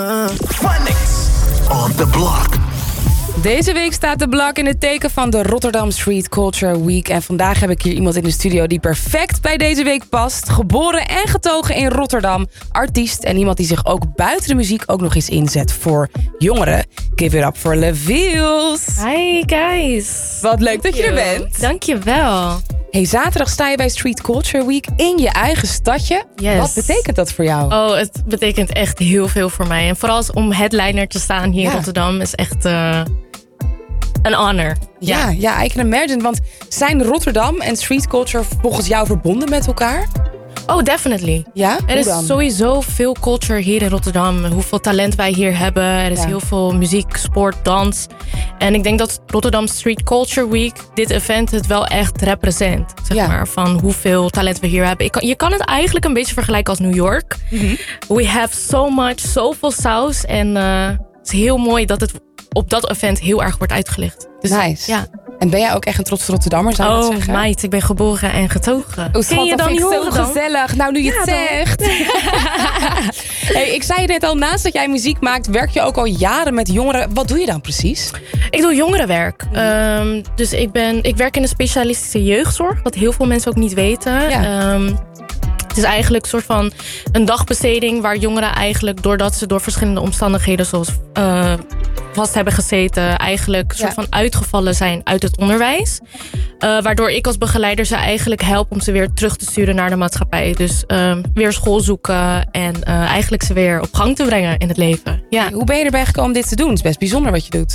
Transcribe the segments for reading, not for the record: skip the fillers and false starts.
Phonics on the block. Deze week staat de Block in het teken van de Rotterdam Street Culture Week. En vandaag heb ik hier iemand in de studio die perfect bij deze week past. Geboren en getogen in Rotterdam. Artiest en iemand die zich ook buiten de muziek ook nog eens inzet voor jongeren. Give it up for LaVeels. Hi guys. Wat leuk dat je er bent. Dankjewel. Hey, zaterdag sta je bij Street Culture Week in je eigen stadje. Yes. Wat betekent dat voor jou? Oh, het betekent echt heel veel voor mij. En vooral om headliner te staan hier in Rotterdam is echt een honor. Ja, I can imagine. Want zijn Rotterdam en street culture volgens jou verbonden met elkaar? Oh, definitely. Ja? Er is sowieso veel culture hier in Rotterdam. Hoeveel talent wij hier hebben. Er is heel veel muziek, sport, dans. En ik denk dat Rotterdam Street Culture Week, dit event, het wel echt represent. Zeg maar, van hoeveel talent we hier hebben. Je kan het eigenlijk een beetje vergelijken als New York. Mm-hmm. We have so much, zoveel saus. En het is heel mooi dat het op dat event heel erg wordt uitgelicht. Dus, nice. Ja. En ben jij ook echt een trotse Rotterdammer, zou je dat zeggen? Oh, meid, ik ben geboren en getogen. Oh, schat, ken je dat dan vind ik niet zo gezellig. Nou, nu je het zegt. Hey, ik zei je net al, naast dat jij muziek maakt, werk je ook al jaren met jongeren. Wat doe je dan precies? Ik doe jongerenwerk. Dus ik werk in de specialistische jeugdzorg, wat heel veel mensen ook niet weten. Ja. Het is eigenlijk een soort van een dagbesteding waar jongeren eigenlijk, doordat ze door verschillende omstandigheden zoals vast hebben gezeten, eigenlijk soort van uitgevallen zijn uit het onderwijs. Waardoor ik als begeleider ze eigenlijk help om ze weer terug te sturen naar de maatschappij. Dus weer school zoeken en eigenlijk ze weer op gang te brengen in het leven. Ja. Hoe ben je erbij gekomen om dit te doen? Het is best bijzonder wat je doet.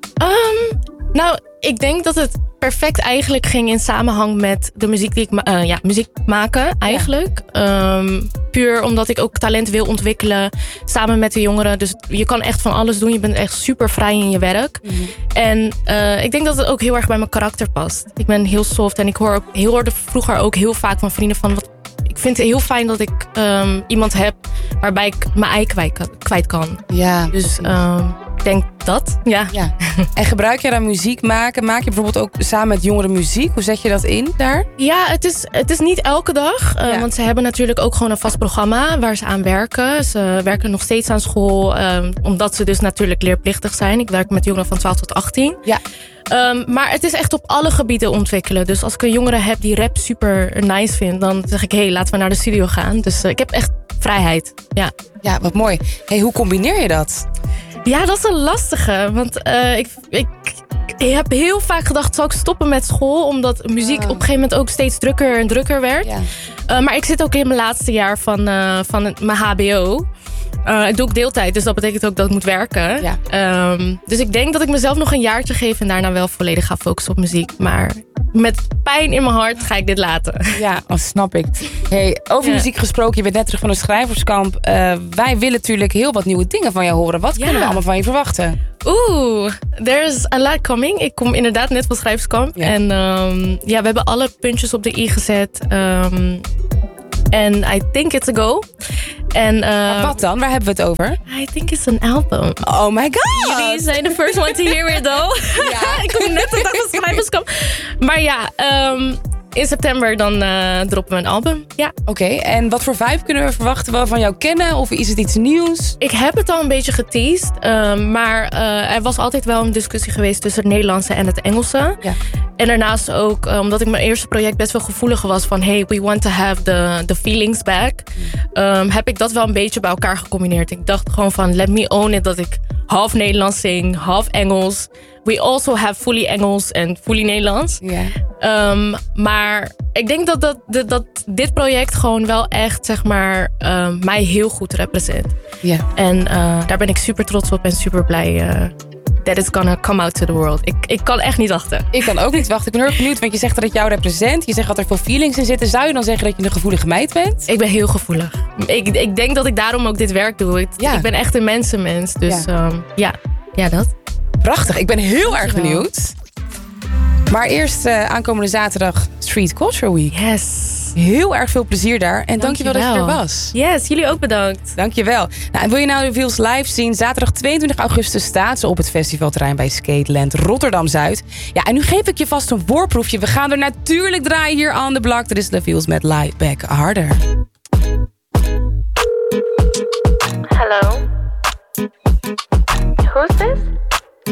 Nou, ik denk dat het perfect eigenlijk ging in samenhang met de muziek die ik muziek maken eigenlijk. Puur omdat ik ook talent wil ontwikkelen samen met de jongeren. Dus je kan echt van alles doen. Je bent echt super vrij in je werk. Mm-hmm. En ik denk dat het ook heel erg bij mijn karakter past. Ik ben heel soft en ik hoorde vroeger ook heel vaak van vrienden van ik vind het heel fijn dat ik iemand heb waarbij ik mijn ei kwijt kan. Ja. Dus ik denk dat, ja. En gebruik je dan muziek maken? Maak je bijvoorbeeld ook samen met jongeren muziek? Hoe zet je dat in daar? Ja, het is niet elke dag. Want ze hebben natuurlijk ook gewoon een vast programma waar ze aan werken. Ze werken nog steeds aan school. Omdat ze dus natuurlijk leerplichtig zijn. Ik werk met jongeren van 12 tot 18. Ja. Maar het is echt op alle gebieden ontwikkelen. Dus als ik een jongere heb die rap super nice vindt, dan zeg ik, hey, laten we naar de studio gaan. Dus ik heb echt vrijheid. Ja, wat mooi. Hey, hoe combineer je dat? Ja, dat is een lastige. Want ik heb heel vaak gedacht, zal ik stoppen met school? Omdat muziek op een gegeven moment ook steeds drukker en drukker werd. Ja. Maar ik zit ook in mijn laatste jaar van mijn hbo. Ik doe ook deeltijd, dus dat betekent ook dat ik moet werken. Ja. Dus ik denk dat ik mezelf nog een jaartje geef en daarna wel volledig ga focussen op muziek. Maar met pijn in mijn hart ga ik dit laten. Ja, snap ik. Hey, over muziek gesproken, je bent net terug van een schrijverskamp. Wij willen natuurlijk heel wat nieuwe dingen van jou horen. Wat kunnen we allemaal van je verwachten? There's a lot coming. Ik kom inderdaad net van schrijverskamp. Ja. En we hebben alle puntjes op de i gezet. En I think it's a go. En, wat dan? Waar hebben we het over? I think it's an album. Oh my god! Jullie zijn de first one to hear it though. Ja. Ik kom net de dag van schrijverskamp. Maar ja, in september dan droppen we een album. Ja. Oké, en wat voor vibe kunnen we verwachten? Wel van jou kennen? Of is het iets nieuws? Ik heb het al een beetje geteased. Maar er was altijd wel een discussie geweest tussen het Nederlandse en het Engelse. Ja. En daarnaast ook, omdat ik mijn eerste project best wel gevoelig was van hey, we want to have the feelings back. Heb ik dat wel een beetje bij elkaar gecombineerd. Ik dacht gewoon van let me own it dat ik half Nederlands zing, half Engels. We also have fully Engels en fully Nederlands. Yeah. Maar ik denk dat dit project gewoon wel echt, zeg maar, mij heel goed represent. Yeah. En daar ben ik super trots op en super blij that it's gonna come out to the world. Ik kan echt niet wachten. Ik kan ook niet wachten. Ik ben heel erg benieuwd, want je zegt dat het jou represent. Je zegt dat er veel feelings in zitten. Zou je dan zeggen dat je een gevoelige meid bent? Ik ben heel gevoelig. Ik denk dat ik daarom ook dit werk doe. Ik ben echt een mensenmens. Dus ja, dat. Prachtig, ik ben heel erg benieuwd. Maar eerst aankomende zaterdag Street Culture Week. Yes. Heel erg veel plezier daar. En dankjewel dat je er was. Yes, jullie ook bedankt. Dankjewel. Nou, en wil je nou LaVeels live zien? Zaterdag 22 augustus staat ze op het festivalterrein bij Skateland Rotterdam-Zuid. Ja, en nu geef ik je vast een voorproefje. We gaan er natuurlijk draaien hier on the block. Er is LaVeels met Lie Back Harder. Hello. Who's this?